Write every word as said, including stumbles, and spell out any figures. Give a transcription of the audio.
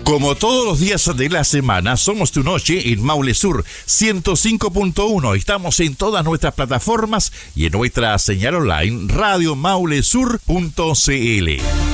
Como todos los días de la semana, somos tu noche en Maule Sur ciento cinco punto uno. Estamos en todas nuestras plataformas y en nuestra señal online radio maule sur punto c l.